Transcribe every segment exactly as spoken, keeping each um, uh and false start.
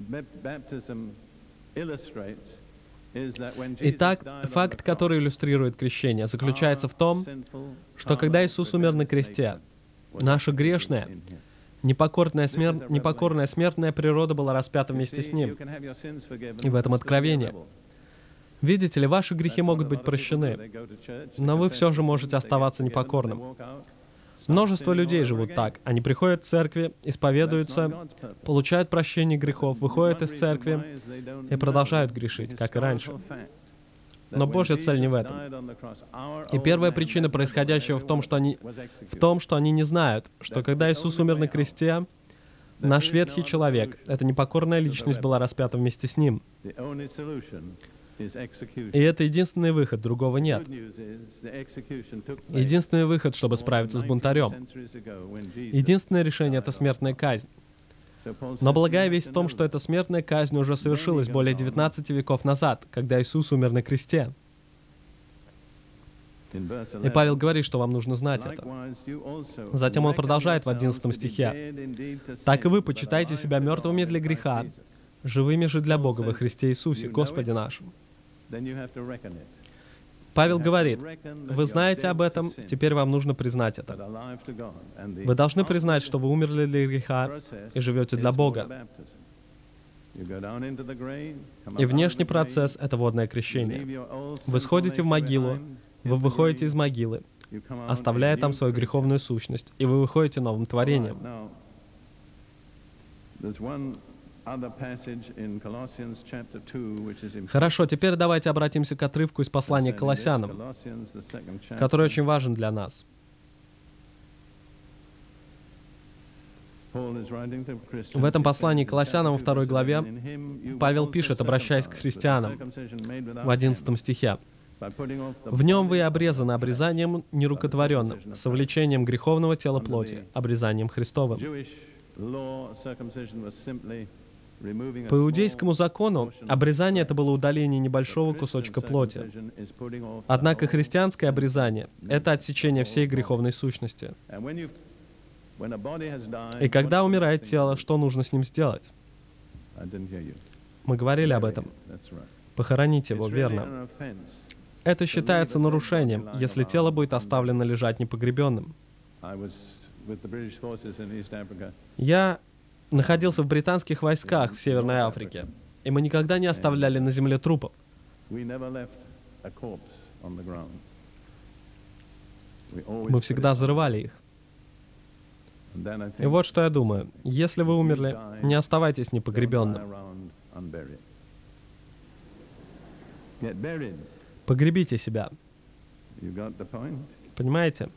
Итак, факт, который иллюстрирует крещение, заключается в том, что когда Иисус умер на кресте, наша грешная, непокорная, смер... непокорная смертная природа была распята вместе с Ним. И в этом откровение. Видите ли, ваши грехи могут быть прощены, но вы все же можете оставаться непокорным. Множество людей живут так. Они приходят в церкви, исповедуются, получают прощение грехов, выходят из церкви и продолжают грешить, как и раньше. Но Божья цель не в этом. И первая причина происходящего в том, что они, в том, что они не знают, что когда Иисус умер на кресте, наш ветхий человек, эта непокорная личность, была распята вместе с Ним. И это единственный выход, другого нет. Единственный выход, чтобы справиться с бунтарем. Единственное решение — это смертная казнь. Но благая весть в том, что эта смертная казнь уже совершилась более девятнадцати веков назад, когда Иисус умер на кресте. И Павел говорит, что вам нужно знать это. Затем он продолжает в одиннадцатом стихе. «Так и вы почитайте себя мертвыми для греха, живыми же для Бога во Христе Иисусе, Господе нашим». Павел говорит, вы знаете об этом, теперь вам нужно признать это. Вы должны признать, что вы умерли для греха и живете для Бога. И внешний процесс — это водное крещение. Вы сходите в могилу, вы выходите из могилы, оставляя там свою греховную сущность, и вы выходите новым творением. Хорошо, теперь давайте обратимся к отрывку из послания к Колоссянам, который очень важен для нас. В этом послании к Колоссянам во второй главе Павел пишет, обращаясь к христианам, в одиннадцатом стихе. «В нем вы обрезаны обрезанием нерукотворенным, совлечением греховного тела плоти, обрезанием Христовым». По иудейскому закону обрезание — это было удаление небольшого кусочка плоти. Однако христианское обрезание — это отсечение всей греховной сущности. И когда умирает тело, что нужно с ним сделать? Мы говорили об этом. Похоронить его, верно. Это считается нарушением, если тело будет оставлено лежать непогребенным. Я находился в британских войсках в Северной Африке, и мы никогда не оставляли на земле трупов. Мы всегда зарывали их. И вот что я думаю. Если вы умерли, не оставайтесь непогребенным. Погребите себя. Понимаете?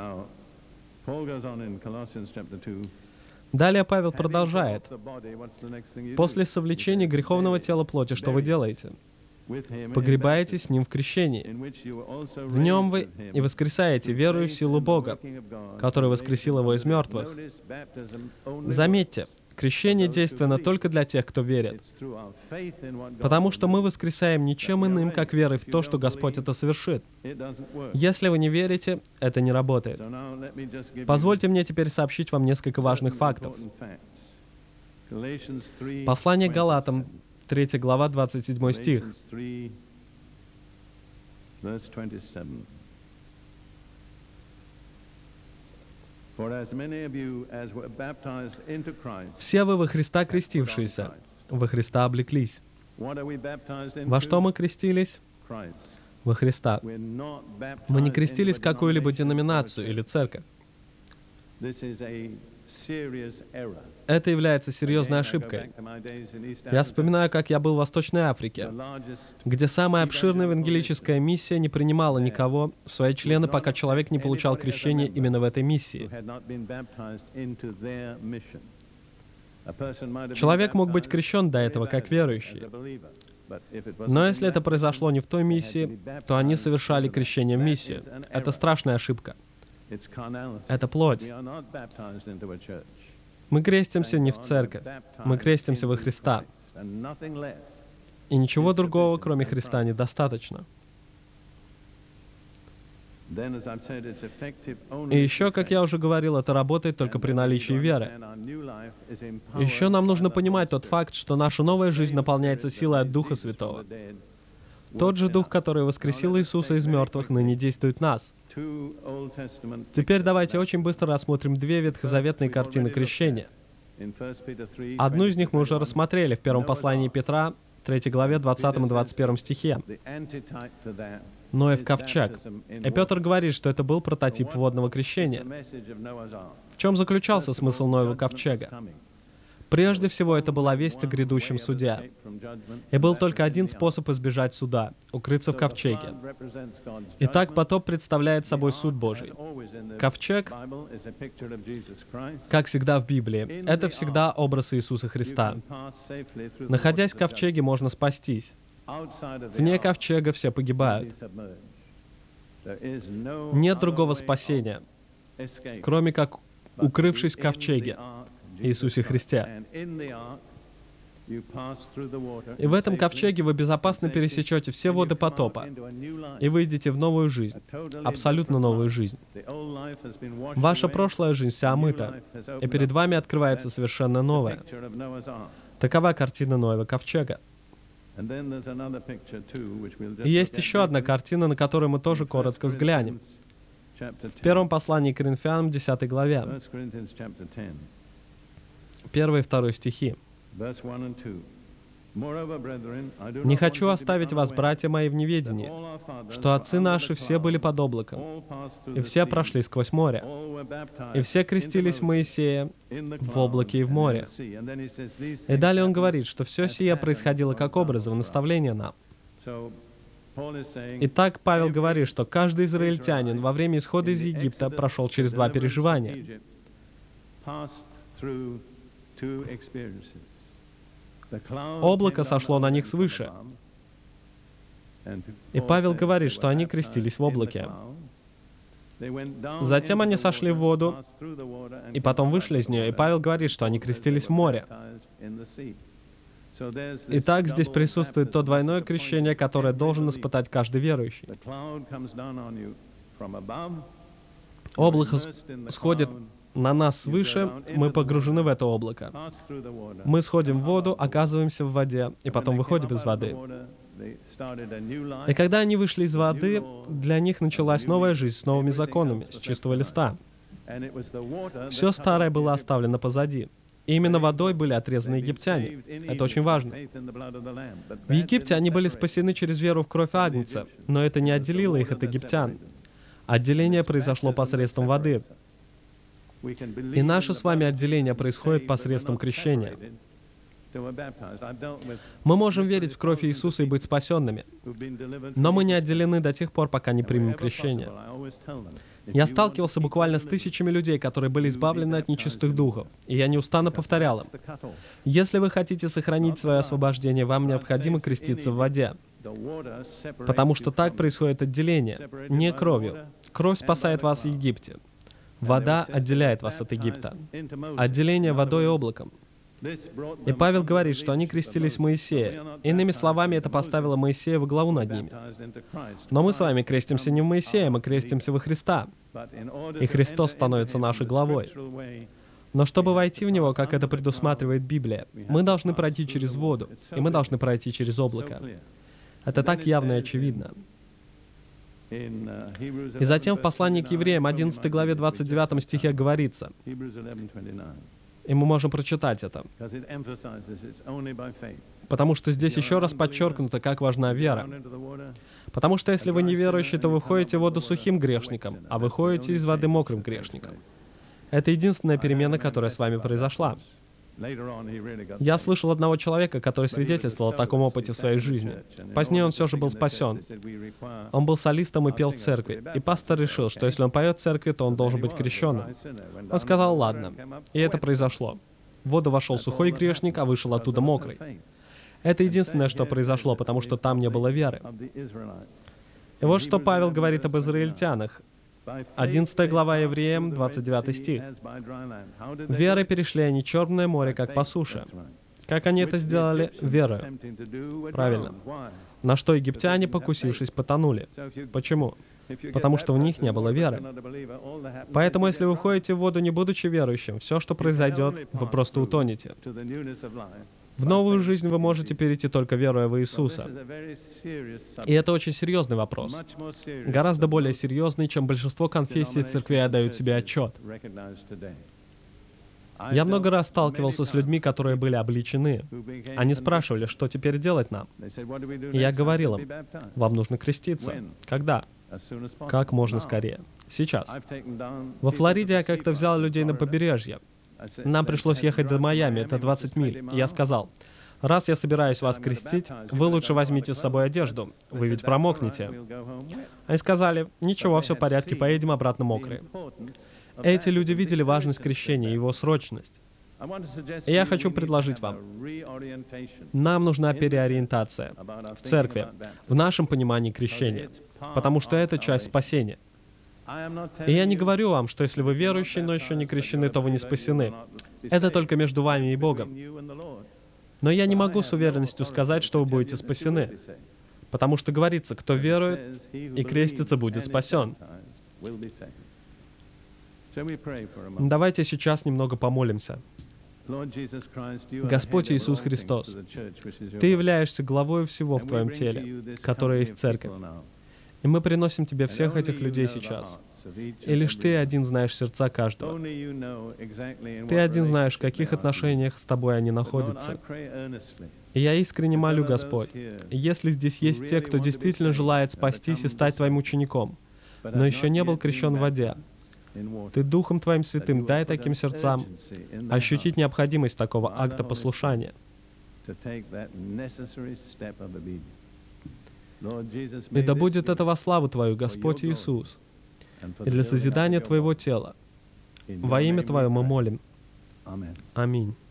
Далее Павел продолжает. «После совлечения греховного тела плоти, что вы делаете? Погребаете с Ним в крещении. В Нем вы и воскресаете, верую в силу Бога, который воскресил Его из мертвых». Заметьте, крещение действенно только для тех, кто верит. Потому что мы воскресаем ничем иным, как верой в то, что Господь это совершит. Если вы не верите, это не работает. Позвольте мне теперь сообщить вам несколько важных фактов. Послание к Галатам, третья глава, двадцать седьмой стих. «Все вы во Христа крестившиеся, во Христа облеклись». Во что мы крестились? Во Христа. Мы не крестились в какую-либо деноминацию или церковь. Это является серьезной ошибкой. Я вспоминаю, как я был в Восточной Африке, где самая обширная евангелическая миссия не принимала никого в свои члены, пока человек не получал крещение именно в этой миссии. Человек мог быть крещен до этого как верующий. Но если это произошло не в той миссии, то они совершали крещение в миссию. Это страшная ошибка. Это плоть. Мы крестимся не в церковь, мы крестимся во Христа. И ничего другого, кроме Христа, недостаточно. И еще, как я уже говорил, это работает только при наличии веры. Еще нам нужно понимать тот факт, что наша новая жизнь наполняется силой от Духа Святого. Тот же Дух, который воскресил Иисуса из мертвых, ныне действует в нас. Теперь давайте очень быстро рассмотрим две ветхозаветные картины крещения. Одну из них мы уже рассмотрели в первом послании Петра, третьей главе, двадцатом и двадцать первом стихе. Ноев ковчег. И Петр говорит, что это был прототип водного крещения. В чем заключался смысл Ноева ковчега? Прежде всего, это была весть о грядущем суде. И был только один способ избежать суда — укрыться в ковчеге. Итак, потоп представляет собой суд Божий. Ковчег, как всегда в Библии, это всегда образ Иисуса Христа. Находясь в ковчеге, можно спастись. Вне ковчега все погибают. Нет другого спасения, кроме как укрывшись в ковчеге Иисусе Христе. И в этом ковчеге вы безопасно пересечете все воды потопа и выйдете в новую жизнь, абсолютно новую жизнь. Ваша прошлая жизнь вся омыта, и перед вами открывается совершенно новое. Такова картина Ноева ковчега. И есть еще одна картина, на которую мы тоже коротко взглянем. В первом послании к Коринфянам, десятой главе, первый и второй стихи. «Не хочу оставить вас, братья мои, в неведении, что отцы наши все были под облаком, и все прошли сквозь море, и все крестились в Моисея в облаке и в море». И далее он говорит, что все сие происходило как образы в наставление нам. Итак, Павел говорит, что каждый израильтянин во время исхода из Египта прошел через два переживания. Облако сошло на них свыше. И Павел говорит, что они крестились в облаке. Затем они сошли в воду, и потом вышли из нее, и Павел говорит, что они крестились в море. Итак, здесь присутствует то двойное крещение, которое должен испытать каждый верующий. Облако сходит на нас свыше, мы погружены в это облако. Мы сходим в воду, оказываемся в воде, и потом выходим из воды. И когда они вышли из воды, для них началась новая жизнь с новыми законами, с чистого листа. Все старое было оставлено позади. И именно водой были отрезаны египтяне. Это очень важно. В Египте они были спасены через веру в кровь Агнца, но это не отделило их от египтян. Отделение произошло посредством воды. И наше с вами отделение происходит посредством крещения. Мы можем верить в кровь Иисуса и быть спасенными, но мы не отделены до тех пор, пока не примем крещение. Я сталкивался буквально с тысячами людей, которые были избавлены от нечистых духов, и я неустанно повторял им: если вы хотите сохранить свое освобождение, вам необходимо креститься в воде, потому что так происходит отделение, не кровью. Кровь спасает вас в Египте. Вода отделяет вас от Египта. Отделение водой и облаком. И Павел говорит, что они крестились в Моисея. Иными словами, это поставило Моисея во главу над ними. Но мы с вами крестимся не в Моисея, мы крестимся во Христа. И Христос становится нашей главой. Но чтобы войти в Него, как это предусматривает Библия, мы должны пройти через воду, и мы должны пройти через облако. Это так явно и очевидно. И затем в послании к евреям, одиннадцатой главе, двадцать девятом стихе говорится, и мы можем прочитать это, потому что здесь еще раз подчеркнуто, как важна вера. Потому что если вы неверующий, то вы входите в воду сухим грешником, а вы ходите из воды мокрым грешником. Это единственная перемена, которая с вами произошла. Я слышал одного человека, который свидетельствовал о таком опыте в своей жизни. Позднее он все же был спасен. Он был солистом и пел в церкви. И пастор решил, что если он поет в церкви, то он должен быть крещенным. Он сказал: ладно. И это произошло. В воду вошел сухой грешник, а вышел оттуда мокрый. Это единственное, что произошло, потому что там не было веры. И вот что Павел говорит об израильтянах. одиннадцатая глава Евреям, двадцать девятый стих. «Верой перешли они Черное море, как по суше». Как они это сделали? Верою. Правильно. На что египтяне, покусившись, потонули. Почему? потому что в них не было веры. Поэтому, если вы входите в воду, не будучи верующим, все, что произойдет, вы просто утонете. В новую жизнь вы можете перейти только веруя в Иисуса. И это очень серьезный вопрос. Гораздо более серьезный, чем большинство конфессий и церквей отдают себе отчет. Я много раз сталкивался с людьми, которые были обличены. Они спрашивали, что теперь делать нам. И я говорил им, вам нужно креститься. Когда? Как можно скорее. Сейчас. Во Флориде я как-то взял людей на побережье. Нам пришлось ехать до Майами, это двадцать миль. И я сказал, раз я собираюсь вас крестить, вы лучше возьмите с собой одежду, вы ведь промокнете. Они сказали, ничего, все в порядке, поедем обратно мокрые. Эти люди видели важность крещения и его срочность. И я хочу предложить вам, нам нужна переориентация в церкви, в нашем понимании крещения, потому что это часть спасения. И я не говорю вам, что если вы верующие, но еще не крещены, то вы не спасены. Это только между вами и Богом. Но я не могу с уверенностью сказать, что вы будете спасены, потому что говорится, кто верует и крестится, будет спасен. Давайте сейчас немного помолимся. Господь Иисус Христос, Ты являешься главой всего в Твоем теле, которое есть Церковь. И мы приносим Тебе всех этих людей сейчас. И лишь Ты один знаешь сердца каждого. Ты один знаешь, в каких отношениях с Тобой они находятся. И я искренне молю, Господь, если здесь есть те, кто действительно желает спастись и стать Твоим учеником, но еще не был крещен в воде, Ты Духом Твоим Святым дай таким сердцам ощутить необходимость такого акта послушания. И да будет это во славу Твою, Господь Иисус, и для созидания Твоего тела. Во имя Твое мы молим. Аминь.